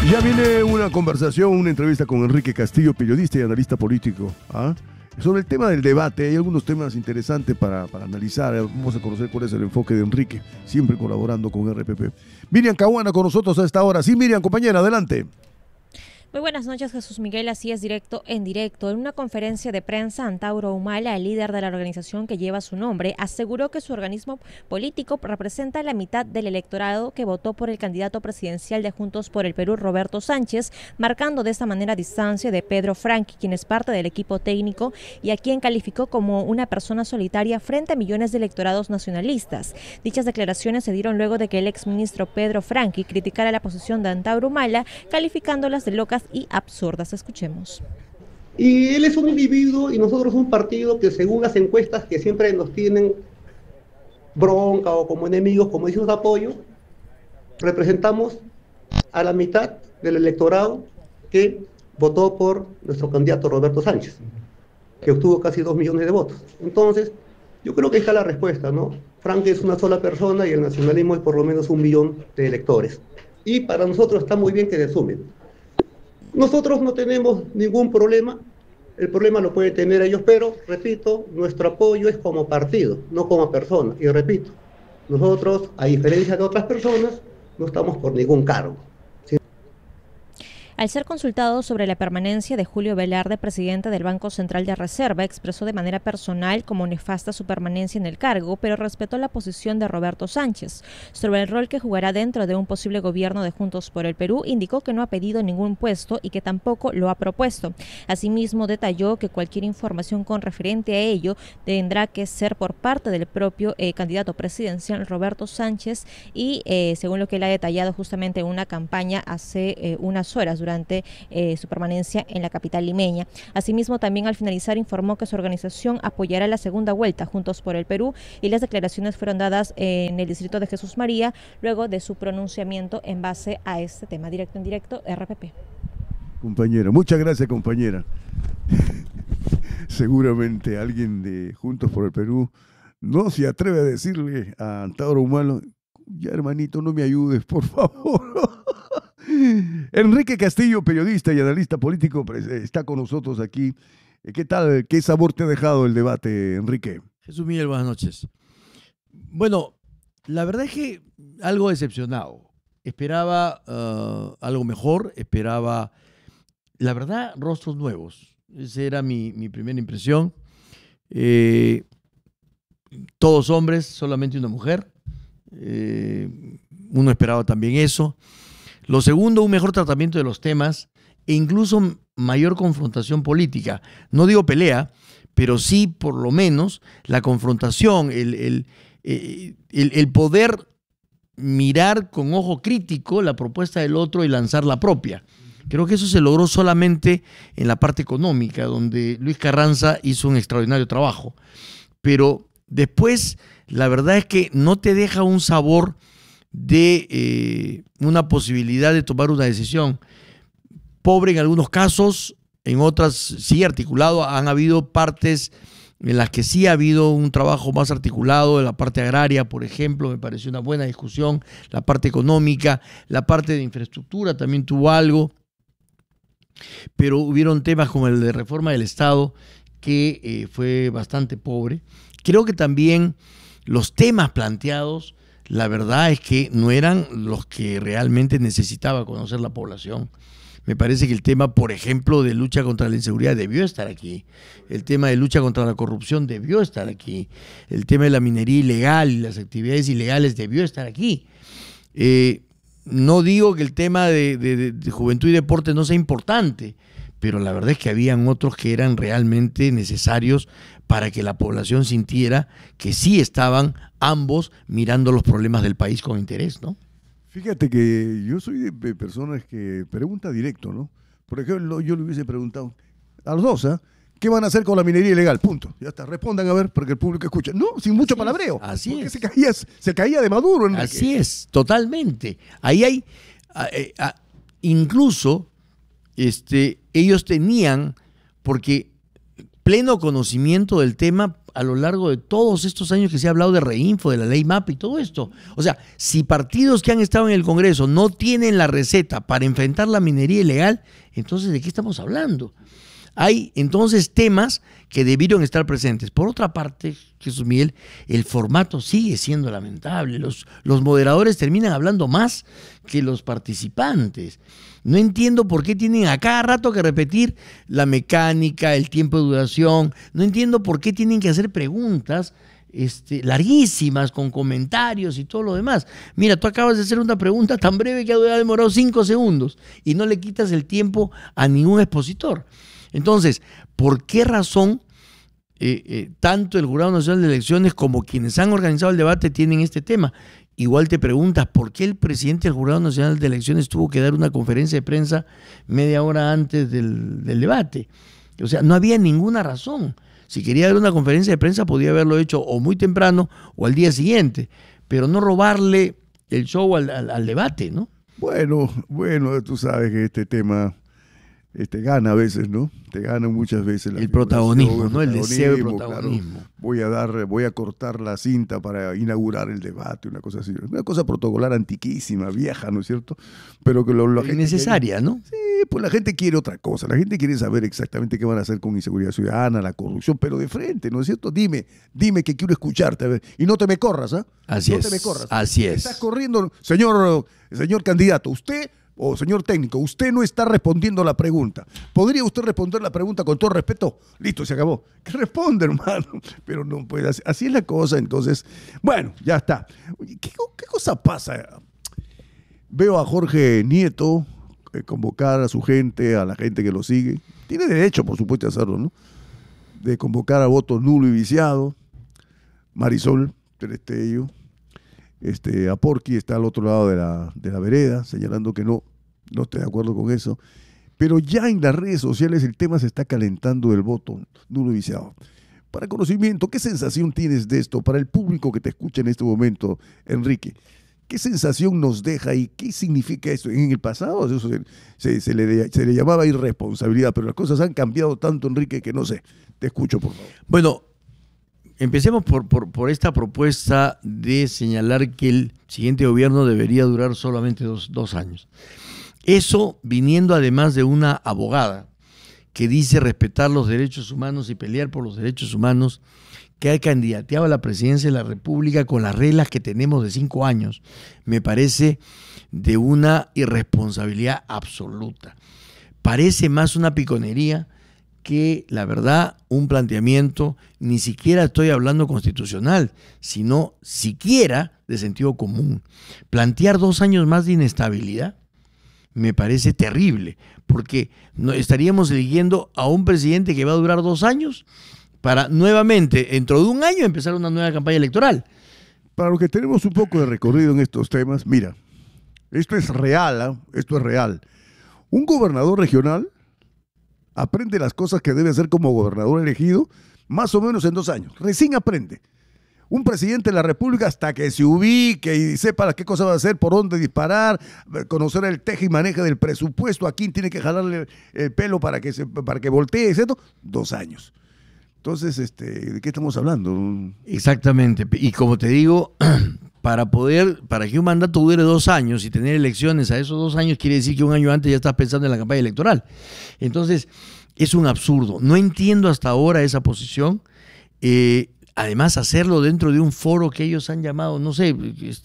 Ya viene una conversación, una entrevista con Enrique Castillo, periodista y analista político, sobre el tema del debate. Hay algunos temas interesantes para analizar. Vamos a conocer cuál es el enfoque de Enrique, siempre colaborando con RPP. Miriam Caguana con nosotros a esta hora. Sí, Miriam, compañera, adelante. Muy buenas noches, Jesús Miguel. Así es, directo en directo. En una conferencia de prensa, Antauro Humala, el líder de la organización que lleva su nombre, aseguró que su organismo político representa la mitad del electorado que votó por el candidato presidencial de Juntos por el Perú, Roberto Sánchez, marcando de esta manera distancia de Pedro Franqui, quien es parte del equipo técnico y a quien calificó como una persona solitaria frente a millones de electorados nacionalistas. Dichas declaraciones se dieron luego de que el exministro Pedro Franqui criticara la posición de Antauro Humala, calificándolas de locas y absurdas. Escuchemos. Y él es un individuo y nosotros un partido que, según las encuestas que siempre nos tienen bronca o como enemigos, como dicen, apoyo, representamos a la mitad del electorado que votó por nuestro candidato Roberto Sánchez, que obtuvo casi 2 millones de votos. Entonces, yo creo que ahí está la respuesta, ¿no? Franqui es una sola persona y el nacionalismo es por lo menos 1 millón de electores. Y para nosotros está muy bien que se sumen. Nosotros no tenemos ningún problema, el problema lo pueden tener ellos, pero, repito, nuestro apoyo es como partido, no como persona. Y repito, nosotros, a diferencia de otras personas, no estamos por ningún cargo. Al ser consultado sobre la permanencia de Julio Velarde, presidente del Banco Central de Reserva, expresó de manera personal como nefasta su permanencia en el cargo, pero respetó la posición de Roberto Sánchez. Sobre el rol que jugará dentro de un posible gobierno de Juntos por el Perú, indicó que no ha pedido ningún puesto y que tampoco lo ha propuesto. Asimismo, detalló que cualquier información con referente a ello tendrá que ser por parte del propio candidato presidencial Roberto Sánchez y, según lo que él ha detallado justamente en una campaña hace unas horas durante su permanencia en la capital limeña. Asimismo, también al finalizar informó que su organización apoyará la segunda vuelta Juntos por el Perú y las declaraciones fueron dadas en el distrito de Jesús María luego de su pronunciamiento en base a este tema. Directo en directo, RPP. Compañera, muchas gracias, compañera. Seguramente alguien de Juntos por el Perú no se atreve a decirle a Antauro Humala: ya, hermanito, no me ayudes, por favor. Enrique Castillo, periodista y analista político, está con nosotros aquí. ¿Qué tal? ¿Qué sabor te ha dejado el debate, Enrique? Jesús Miguel, buenas noches. Bueno, la verdad es que algo decepcionado. Esperaba algo mejor, esperaba, la verdad, rostros nuevos. Esa era mi primera impresión. Todos hombres, solamente una mujer. Uno esperaba también eso. Lo segundo, un mejor tratamiento de los temas e incluso mayor confrontación política. No digo pelea, pero sí, por lo menos, la confrontación, el poder mirar con ojo crítico la propuesta del otro y lanzar la propia. Creo que eso se logró solamente en la parte económica, donde Luis Carranza hizo un extraordinario trabajo. Pero después, la verdad es que no te deja un sabor de una posibilidad de tomar una decisión. Pobre en algunos casos, en otras sí articulado. Han habido partes en las que sí ha habido un trabajo más articulado. En la parte agraria, por ejemplo, me pareció una buena discusión. La parte económica, la parte de infraestructura también tuvo algo. Pero hubieron temas como el de reforma del Estado que fue bastante pobre. Creo que también los temas planteados, la verdad es que no eran los que realmente necesitaba conocer la población. Me parece que el tema, por ejemplo, de lucha contra la inseguridad debió estar aquí. El tema de lucha contra la corrupción debió estar aquí. El tema de la minería ilegal y las actividades ilegales debió estar aquí. No digo que el tema de juventud y deporte no sea importante, pero la verdad es que habían otros que eran realmente necesarios para que la población sintiera que sí estaban ambos mirando los problemas del país con interés, ¿no? Fíjate que yo soy de personas que pregunta directo, ¿no? Por ejemplo, yo le hubiese preguntado a los dos, ¿qué van a hacer con la minería ilegal? Punto. Ya está, respondan a ver, porque el público escucha. No, sin mucho palabreo. Así es. Se caía de Maduro, Enrique. Así es, totalmente. Ahí hay, incluso, ellos tenían, porque pleno conocimiento del tema, a lo largo de todos estos años que se ha hablado de Reinfo, de la ley MAP y todo esto. O sea, si partidos que han estado en el Congreso no tienen la receta para enfrentar la minería ilegal, entonces ¿de qué estamos hablando? Hay entonces temas que debieron estar presentes. Por otra parte, Jesús Miguel, el formato sigue siendo lamentable. Los moderadores terminan hablando más que los participantes. No entiendo por qué tienen a cada rato que repetir la mecánica, el tiempo de duración. No entiendo por qué tienen que hacer preguntas larguísimas, con comentarios y todo lo demás. Mira, tú acabas de hacer una pregunta tan breve que ha demorado 5 segundos y no le quitas el tiempo a ningún expositor. Entonces, ¿por qué razón tanto el Jurado Nacional de Elecciones como quienes han organizado el debate tienen este tema? Igual te preguntas, ¿por qué el presidente del Jurado Nacional de Elecciones tuvo que dar una conferencia de prensa media hora antes del debate? O sea, no había ninguna razón. Si quería dar una conferencia de prensa podía haberlo hecho o muy temprano o al día siguiente, pero no robarle el show al debate, ¿no? Bueno, tú sabes que este tema gana a veces, ¿no? Te gana muchas veces el protagonismo, ¿no? El deseo de protagonismo. Claro, voy a cortar la cinta para inaugurar el debate, una cosa así. Una cosa protocolar antiquísima, vieja, ¿no es cierto? Pero que la gente innecesaria, quiere, ¿no? Sí, pues la gente quiere otra cosa. La gente quiere saber exactamente qué van a hacer con inseguridad ciudadana, la corrupción, pero de frente, ¿no es cierto? Dime que quiero escucharte, a ver. Y no te me corras, ¿ah? Así es. No te me corras. Así es. Estás corriendo, señor candidato, usted... señor técnico, usted no está respondiendo la pregunta. ¿Podría usted responder la pregunta con todo respeto? Listo, se acabó. ¿Qué responde, hermano? Pero no puede. Así es la cosa, entonces. Bueno, ya está. ¿Qué cosa pasa? Veo a Jorge Nieto convocar a su gente, a la gente que lo sigue. Tiene derecho, por supuesto, a hacerlo, ¿no? De convocar a voto nulo y viciado. Marisol Terestello. A Porky está al otro lado de la vereda, señalando que no estoy de acuerdo con eso. Pero ya en las redes sociales el tema se está calentando del voto nulo y viciado. Para conocimiento, ¿qué sensación tienes de esto? Para el público que te escucha en este momento, Enrique, ¿qué sensación nos deja y qué significa esto? En el pasado eso se le llamaba irresponsabilidad, pero las cosas han cambiado tanto, Enrique, que no sé. Te escucho, por favor. Bueno, empecemos por esta propuesta de señalar que el siguiente gobierno debería durar solamente dos años. Eso viniendo además de una abogada que dice respetar los derechos humanos y pelear por los derechos humanos, que ha candidateado a la presidencia de la República con las reglas que tenemos de 5 años, me parece de una irresponsabilidad absoluta. Parece más una piconería que, la verdad, un planteamiento, ni siquiera estoy hablando constitucional, sino siquiera de sentido común. Plantear 2 años más de inestabilidad me parece terrible, porque estaríamos eligiendo a un presidente que va a durar 2 años para nuevamente, dentro de 1 año, empezar una nueva campaña electoral. Para los que tenemos un poco de recorrido en estos temas, mira, esto es real, ¿eh? Esto es real. Un gobernador regional aprende las cosas que debe hacer como gobernador elegido más o menos en 2 años. Recién aprende. Un presidente de la República, hasta que se ubique y sepa qué cosa va a hacer, por dónde disparar, conocer el teje y maneje del presupuesto, a quién tiene que jalarle el pelo para que voltee, etc. 2 años. Entonces, ¿de qué estamos hablando? Exactamente. Y como te digo, para que un mandato dure 2 años y tener elecciones a esos 2 años, quiere decir que 1 año antes ya estás pensando en la campaña electoral. Entonces, es un absurdo. No entiendo hasta ahora esa posición. Además, hacerlo dentro de un foro que ellos han llamado, no sé,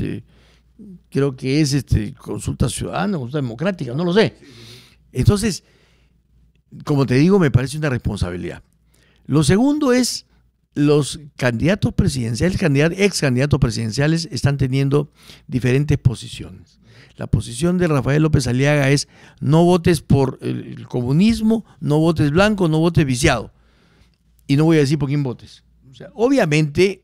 creo que es consulta ciudadana, consulta democrática, no lo sé. Entonces, como te digo, me parece una responsabilidad. Lo segundo es, los candidatos presidenciales, ex candidatos presidenciales están teniendo diferentes posiciones. La posición de Rafael López Aliaga es: no votes por el comunismo, no votes blanco, no votes viciado. Y no voy a decir por quién votes. O sea, obviamente,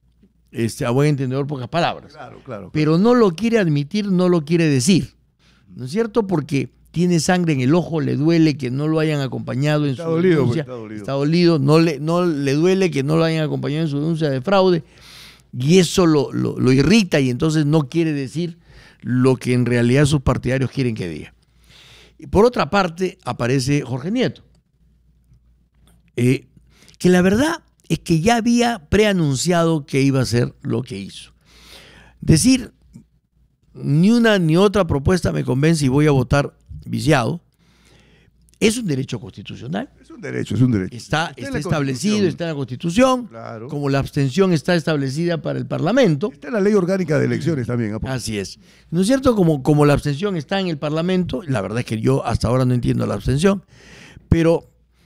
a buen entendedor, pocas palabras. Claro. Pero no lo quiere admitir, no lo quiere decir. ¿No es cierto? Porque tiene sangre en el ojo, le duele que no lo hayan acompañado en su denuncia. Está dolido, no le duele que no lo hayan acompañado en su denuncia de fraude. Y eso lo irrita, y entonces no quiere decir lo que en realidad sus partidarios quieren que diga. Y por otra parte, aparece Jorge Nieto. Que la verdad, es que ya había preanunciado que iba a hacer lo que hizo. Decir ni una ni otra propuesta me convence y voy a votar viciado es un derecho constitucional. Es un derecho, es un derecho. Está establecido, está en la Constitución, claro. Como la abstención está establecida para el Parlamento. Está en la ley orgánica de elecciones también. Así es. ¿No es cierto? Como la abstención está en el Parlamento, la verdad es que yo hasta ahora no entiendo la abstención, pero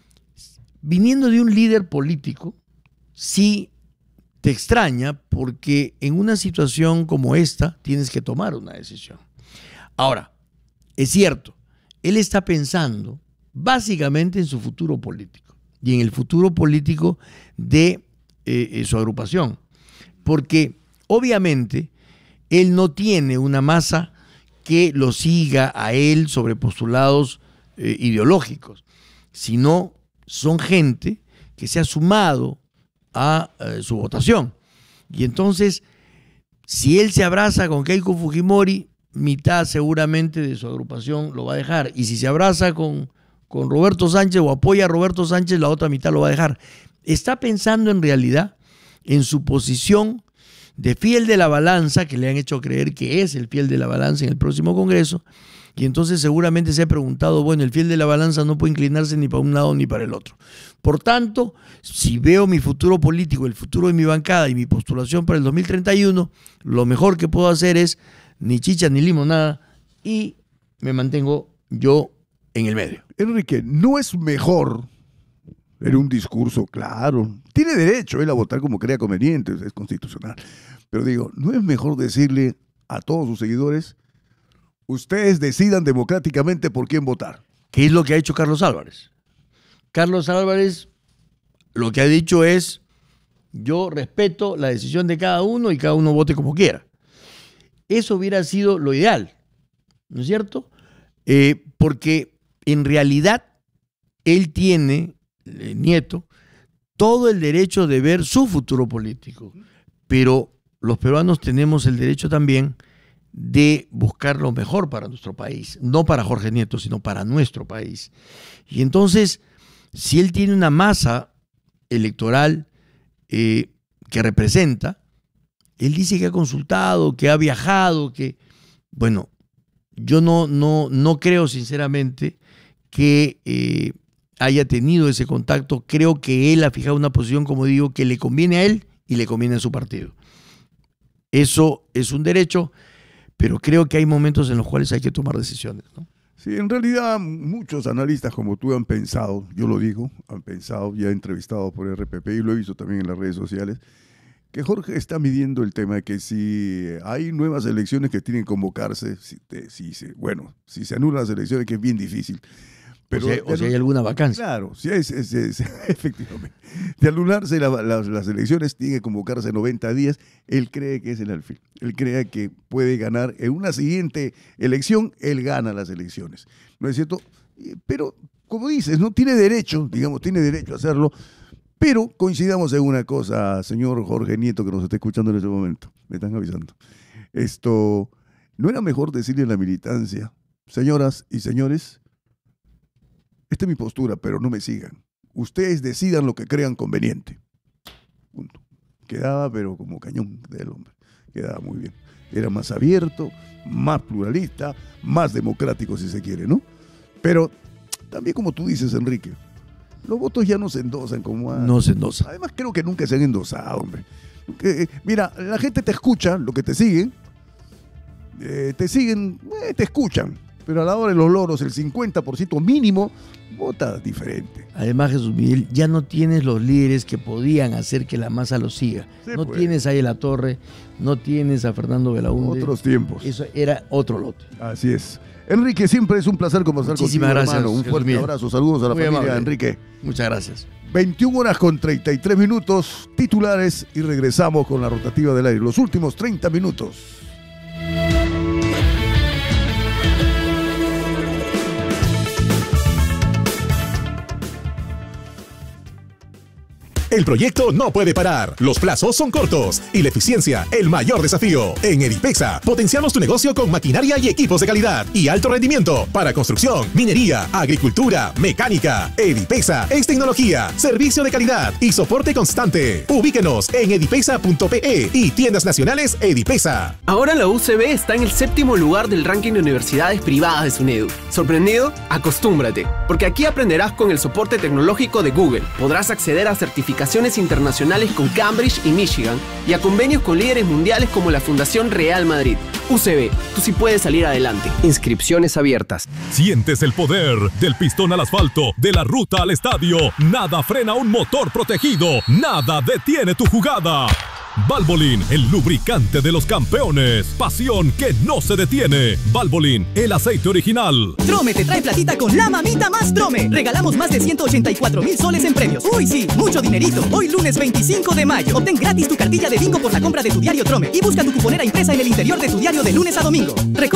viniendo de un líder político, sí te extraña porque en una situación como esta tienes que tomar una decisión. Ahora, es cierto, él está pensando básicamente en su futuro político y en el futuro político de su agrupación, porque obviamente él no tiene una masa que lo siga a él sobre postulados ideológicos, sino son gente que se ha sumado a su votación. Y entonces, si él se abraza con Keiko Fujimori, mitad seguramente de su agrupación lo va a dejar. Y si se abraza con Roberto Sánchez o apoya a Roberto Sánchez, la otra mitad lo va a dejar. Está pensando en realidad en su posición de fiel de la balanza, que le han hecho creer que es el fiel de la balanza en el próximo Congreso, y entonces seguramente se ha preguntado, bueno, el fiel de la balanza no puede inclinarse ni para un lado ni para el otro. Por tanto, si veo mi futuro político, el futuro de mi bancada y mi postulación para el 2031, lo mejor que puedo hacer es ni chicha ni limonada y me mantengo yo en el medio. Enrique, ¿no es mejor en un discurso, claro, tiene derecho él a votar como crea conveniente, es constitucional, pero digo, ¿no es mejor decirle a todos sus seguidores, ustedes decidan democráticamente por quién votar? ¿Qué es lo que ha hecho Carlos Álvarez? Carlos Álvarez lo que ha dicho es, yo respeto la decisión de cada uno y cada uno vote como quiera. Eso hubiera sido lo ideal, ¿no es cierto? Porque en realidad él tiene, Nieto, todo el derecho de ver su futuro político, pero los peruanos tenemos el derecho también de buscar lo mejor para nuestro país, no para Jorge Nieto, sino para nuestro país. Y entonces, si él tiene una masa electoral que representa, él dice que ha consultado, que ha viajado, que, bueno, yo no creo sinceramente que haya tenido ese contacto. Creo que él ha fijado una posición, como digo, que le conviene a él y le conviene a su partido. Eso es un derecho, pero creo que hay momentos en los cuales hay que tomar decisiones, ¿no? Sí, en realidad muchos analistas como tú han pensado, yo lo digo, han pensado, ya he entrevistado por RPP y lo he visto también en las redes sociales, que Jorge está midiendo el tema de que si hay nuevas elecciones que tienen que convocarse, si se anulan las elecciones, que es bien difícil. Pero, o si hay alguna vacancia. Claro, si es efectivamente. De anularse las elecciones, tiene que convocarse 90 días. Él cree que es el alfil. Él cree que puede ganar en una siguiente elección, él gana las elecciones. ¿No es cierto? Pero, como dices, no tiene derecho, tiene derecho a hacerlo. Pero coincidamos en una cosa, señor Jorge Nieto, que nos está escuchando en este momento. Me están avisando. ¿No era mejor decirle a la militancia, señoras y señores, esta es mi postura, pero no me sigan. Ustedes decidan lo que crean conveniente. Punto. Quedaba, pero como cañón del hombre. Quedaba muy bien. Era más abierto, más pluralista, más democrático, si se quiere, ¿no? Pero también, como tú dices, Enrique, los votos ya no se endosan como no se endosan. Además, creo que nunca se han endosado, hombre. Mira, la gente te escucha, lo que te siguen, te escuchan. Pero a la hora de los logros, el 50% mínimo vota diferente. Además, Jesús Miguel, ya no tienes los líderes que podían hacer que la masa lo siga. Sí, no tienes a La Torre, no tienes a Fernando Belaúnde. Otros tiempos. Eso era otro lote. Así es. Enrique, siempre es un placer conversar contigo. Muchísimas gracias, hermano. Un fuerte abrazo. Saludos a la familia, amable. Enrique. Muchas gracias. 21 horas con 33 minutos, titulares, y regresamos con la rotativa del aire. Los últimos 30 minutos. El proyecto no puede parar, los plazos son cortos y la eficiencia el mayor desafío. En Edipexa potenciamos tu negocio con maquinaria y equipos de calidad y alto rendimiento para construcción, minería, agricultura, mecánica. Edipexa es tecnología, servicio de calidad y soporte constante. Ubíquenos en edipexa.pe y tiendas nacionales Edipexa. Ahora la UCB está en el 7º lugar del ranking de universidades privadas de SUNEDU. ¿Sorprendido? Acostúmbrate, porque aquí aprenderás con el soporte tecnológico de Google. Podrás acceder a certificaciones internacionales con Cambridge y Michigan y a convenios con líderes mundiales como la Fundación Real Madrid. UCB, tú sí puedes salir adelante. Inscripciones abiertas. Sientes el poder del pistón al asfalto, de la ruta al estadio. Nada frena un motor protegido. Nada detiene tu jugada. Valvoline, el lubricante de los campeones. Pasión que no se detiene. Valvoline, el aceite original. Trome te trae platita con la mamita más Trome. Regalamos más de 184,000 soles en premios. Uy, sí, mucho dinerito. Hoy lunes 25 de mayo. Obtén gratis tu cartilla de bingo por la compra de tu diario Trome y busca tu cuponera impresa en el interior de tu diario de lunes a domingo.